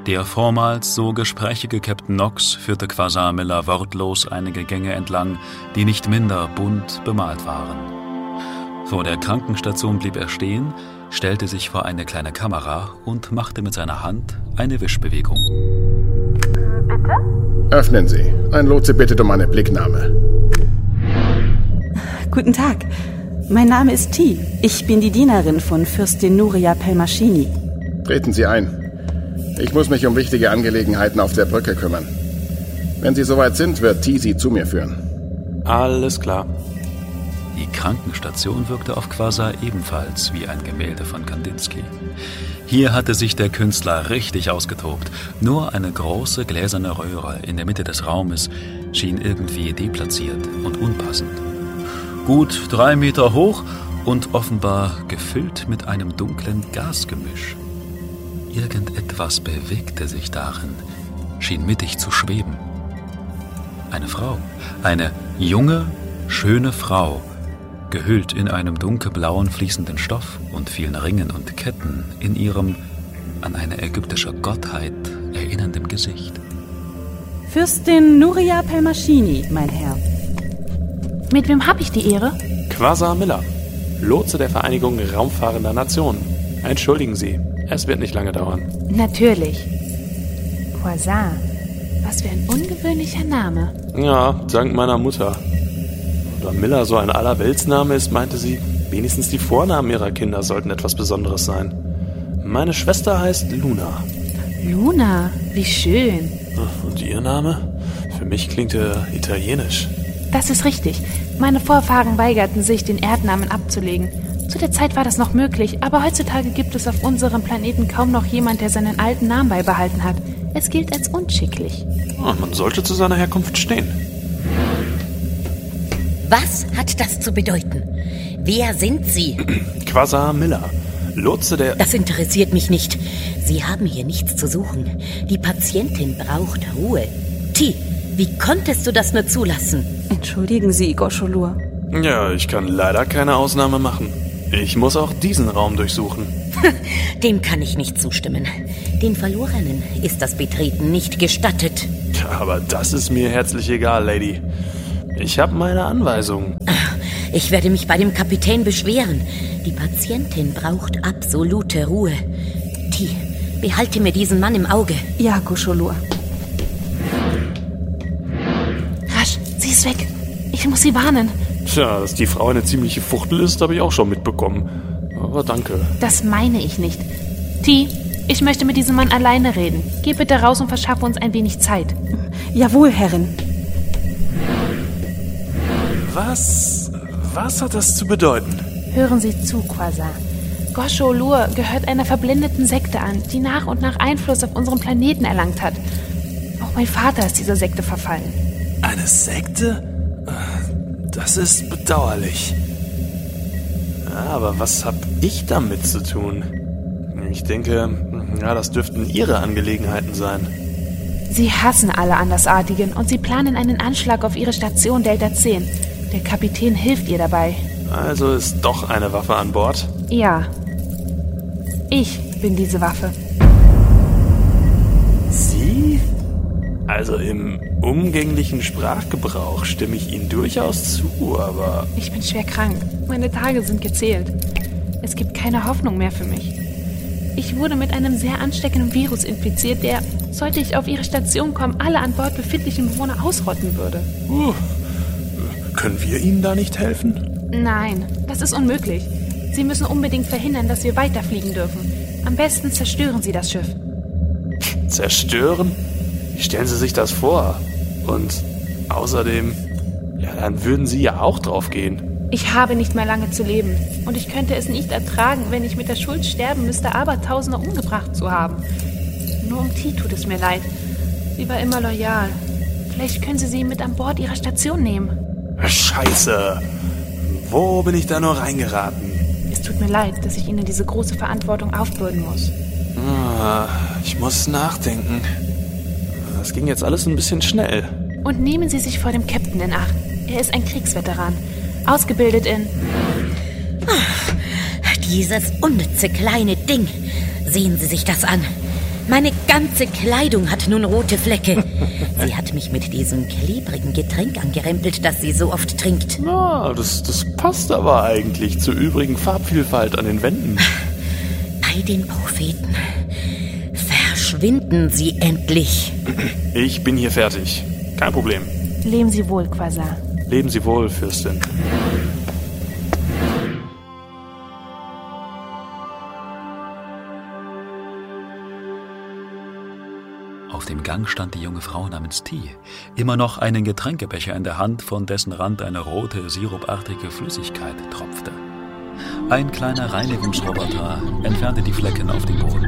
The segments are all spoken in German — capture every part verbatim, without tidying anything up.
Der vormals so gesprächige Captain Knox führte Quasar Miller wortlos einige Gänge entlang, die nicht minder bunt bemalt waren. Vor der Krankenstation blieb er stehen, stellte sich vor eine kleine Kamera und machte mit seiner Hand eine Wischbewegung. Bitte? Öffnen Sie. Ein Lotse bittet um eine Blicknahme. Guten Tag. Mein Name ist Ti. Ich bin die Dienerin von Fürstin Nuria Pelmaschini. Treten Sie ein. Ich muss mich um wichtige Angelegenheiten auf der Brücke kümmern. Wenn Sie soweit sind, wird Ti Sie zu mir führen. Alles klar. Die Krankenstation wirkte auf Quasar ebenfalls wie ein Gemälde von Kandinsky. Hier hatte sich der Künstler richtig ausgetobt. Nur eine große gläserne Röhre in der Mitte des Raumes schien irgendwie deplatziert und unpassend. Gut drei Meter hoch und offenbar gefüllt mit einem dunklen Gasgemisch. Irgendetwas bewegte sich darin, schien mittig zu schweben. Eine Frau, eine junge, schöne Frau, gehüllt in einem dunkelblauen fließenden Stoff und vielen Ringen und Ketten in ihrem an eine ägyptische Gottheit erinnerndem Gesicht. Fürstin Nuria Pelmaschini, mein Herr. Mit wem habe ich die Ehre? Quasar Miller, Lotse der Vereinigung Raumfahrender Nationen. Entschuldigen Sie, es wird nicht lange dauern. Natürlich. Quasar, was für ein ungewöhnlicher Name. Ja, dank meiner Mutter. Da Miller so ein Allerweltsname ist, meinte sie, wenigstens die Vornamen ihrer Kinder sollten etwas Besonderes sein. Meine Schwester heißt Luna. Luna, wie schön. Und Ihr Name? Für mich klingt er italienisch. Das ist richtig. Meine Vorfahren weigerten sich, den Erdnamen abzulegen. Zu der Zeit war das noch möglich, aber heutzutage gibt es auf unserem Planeten kaum noch jemand, der seinen alten Namen beibehalten hat. Es gilt als unschicklich. Oh, man sollte zu seiner Herkunft stehen. Was hat das zu bedeuten? Wer sind Sie? Quasar Miller, Lotse der... Das interessiert mich nicht. Sie haben hier nichts zu suchen. Die Patientin braucht Ruhe. Ti, wie konntest du das nur zulassen? Entschuldigen Sie, Gosholur. Ja, ich kann leider keine Ausnahme machen. Ich muss auch diesen Raum durchsuchen. Dem kann ich nicht zustimmen. Den Verlorenen ist das Betreten nicht gestattet. Aber das ist mir herzlich egal, Lady. Ich habe meine Anweisungen. Ich werde mich bei dem Kapitän beschweren. Die Patientin braucht absolute Ruhe. Ti, behalte mir diesen Mann im Auge. Ja, Gosholur. Rasch, sie ist weg. Ich muss sie warnen. Tja, dass die Frau eine ziemliche Fuchtel ist, habe ich auch schon mitbekommen. Aber danke. Das meine ich nicht. Ti, ich möchte mit diesem Mann alleine reden. Geh bitte raus und verschaffe uns ein wenig Zeit. Jawohl, Herrin. Was? Was hat das zu bedeuten? Hören Sie zu, Quasar. Gosholur gehört einer verblendeten Sekte an, die nach und nach Einfluss auf unseren Planeten erlangt hat. Auch mein Vater ist dieser Sekte verfallen. Eine Sekte? Das ist bedauerlich. Aber was hab ich damit zu tun? Ich denke, ja, das dürften Ihre Angelegenheiten sein. Sie hassen alle Andersartigen und sie planen einen Anschlag auf ihre Station Delta zehn. Der Kapitän hilft ihr dabei. Also ist doch eine Waffe an Bord? Ja. Ich bin diese Waffe. Sie? Also im umgänglichen Sprachgebrauch stimme ich Ihnen durchaus zu, aber... Ich bin schwer krank. Meine Tage sind gezählt. Es gibt keine Hoffnung mehr für mich. Ich wurde mit einem sehr ansteckenden Virus infiziert, der, sollte ich auf Ihre Station kommen, alle an Bord befindlichen Bewohner ausrotten würde. Uh, können wir Ihnen da nicht helfen? Nein, das ist unmöglich. Sie müssen unbedingt verhindern, dass wir weiterfliegen dürfen. Am besten zerstören Sie das Schiff. Zerstören? Wie stellen Sie sich das vor? Und außerdem, ja, dann würden Sie ja auch drauf gehen. Ich habe nicht mehr lange zu leben. Und ich könnte es nicht ertragen, wenn ich mit der Schuld sterben müsste, Abertausende umgebracht zu haben. Nur um Ti tut es mir leid. Sie war immer loyal. Vielleicht können Sie sie mit an Bord Ihrer Station nehmen. Scheiße! Wo bin ich da nur reingeraten? Es tut mir leid, dass ich Ihnen diese große Verantwortung aufbürden muss. Ah, ich muss nachdenken. Das ging jetzt alles ein bisschen schnell. Und nehmen Sie sich vor dem Captain in Acht. Er ist ein Kriegsveteran. Ausgebildet in... Ach, dieses unnütze kleine Ding. Sehen Sie sich das an. Meine ganze Kleidung hat nun rote Flecke. Sie hat mich mit diesem klebrigen Getränk angerempelt, das sie so oft trinkt. Na, das, das passt aber eigentlich zur übrigen Farbvielfalt an den Wänden. Bei den Propheten. Verschwinden Sie endlich. Ich bin hier fertig. Kein Problem. Leben Sie wohl, Quasar. Leben Sie wohl, Fürstin. Auf dem Gang stand die junge Frau namens T, immer noch einen Getränkebecher in der Hand, von dessen Rand eine rote, sirupartige Flüssigkeit tropfte. Ein kleiner Reinigungsroboter entfernte die Flecken auf dem Boden.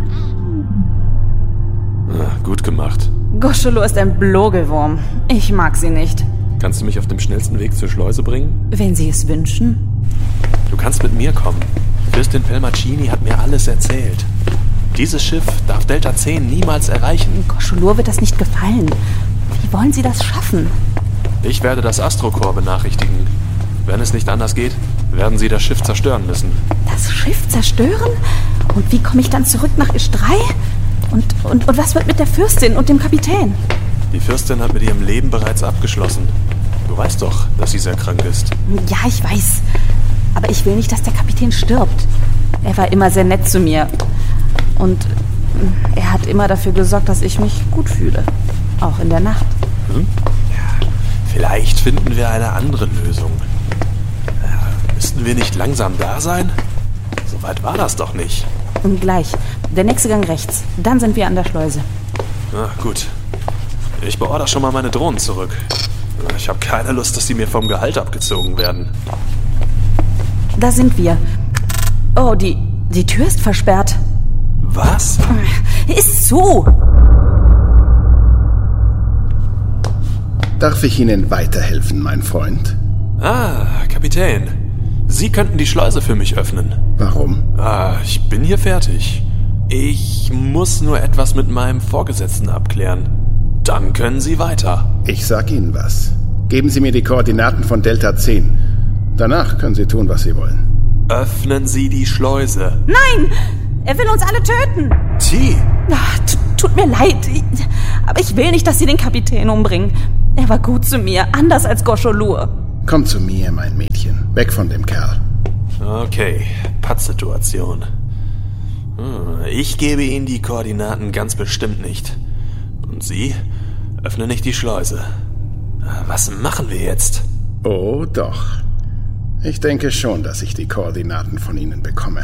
Ah, gut gemacht. Goscholo ist ein Blogelwurm. Ich mag sie nicht. Kannst du mich auf dem schnellsten Weg zur Schleuse bringen? Wenn Sie es wünschen. Du kannst mit mir kommen. Fürstin Pelmacini hat mir alles erzählt. Dieses Schiff darf Delta zehn niemals erreichen. Goscholo wird das nicht gefallen. Wie wollen Sie das schaffen? Ich werde das Astrokorps benachrichtigen. Wenn es nicht anders geht, werden sie das Schiff zerstören müssen. Das Schiff zerstören? Und wie komme ich dann zurück nach Istrei? Und, und, und was wird mit der Fürstin und dem Kapitän? Die Fürstin hat mit ihrem Leben bereits abgeschlossen. Du weißt doch, dass sie sehr krank ist. Ja, ich weiß. Aber ich will nicht, dass der Kapitän stirbt. Er war immer sehr nett zu mir. Und er hat immer dafür gesorgt, dass ich mich gut fühle. Auch in der Nacht. Hm? Ja, vielleicht finden wir eine andere Lösung. Ja, müssten wir nicht langsam da sein? So weit war das doch nicht. Und gleich. Der nächste Gang rechts. Dann sind wir an der Schleuse. Na gut. Ich beordere schon mal meine Drohnen zurück. Ich habe keine Lust, dass die mir vom Gehalt abgezogen werden. Da sind wir. Oh, die, die Tür ist versperrt. Was? Ist zu! Darf ich Ihnen weiterhelfen, mein Freund? Ah, Kapitän. Sie könnten die Schleuse für mich öffnen. Warum? Ah, ich bin hier fertig. Ich muss nur etwas mit meinem Vorgesetzten abklären. Dann können Sie weiter. Ich sag Ihnen was. Geben Sie mir die Koordinaten von Delta zehn. Danach können Sie tun, was Sie wollen. Öffnen Sie die Schleuse. Nein! Er will uns alle töten! T! Ach, t- tut mir leid, ich, aber ich will nicht, dass Sie den Kapitän umbringen. Er war gut zu mir, anders als Goscholur. Komm zu mir, mein Mädchen. Weg von dem Kerl. Okay, Pattsituation. Hm, ich gebe Ihnen die Koordinaten ganz bestimmt nicht. Und Sie öffnen nicht die Schleuse. Was machen wir jetzt? Oh, doch. Ich denke schon, dass ich die Koordinaten von Ihnen bekomme.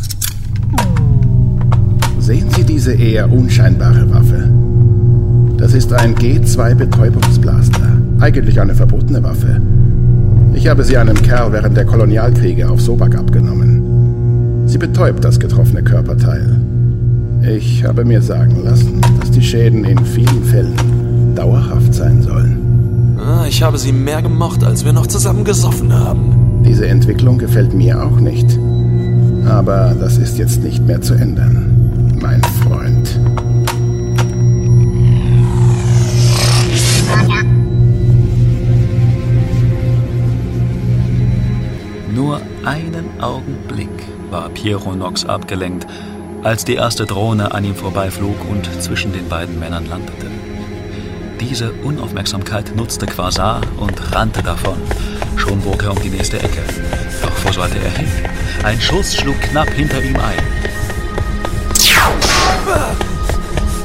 Sehen Sie diese eher unscheinbare Waffe? Das ist ein G zwei Betäubungsblaster. Eigentlich eine verbotene Waffe. Ich habe sie einem Kerl während der Kolonialkriege auf Sobak abgenommen. Sie betäubt das getroffene Körperteil. Ich habe mir sagen lassen, dass die Schäden in vielen Fällen dauerhaft sein sollen. Ah, ich habe sie mehr gemocht, als wir noch zusammen gesoffen haben. Diese Entwicklung gefällt mir auch nicht. Aber das ist jetzt nicht mehr zu ändern, mein Freund. Nur einen Augenblick war Piero Nox abgelenkt, als die erste Drohne an ihm vorbeiflog und zwischen den beiden Männern landete. Diese Unaufmerksamkeit nutzte Quasar und rannte davon. Schon bog er um die nächste Ecke. Doch wo sollte er hin? Ein Schuss schlug knapp hinter ihm ein.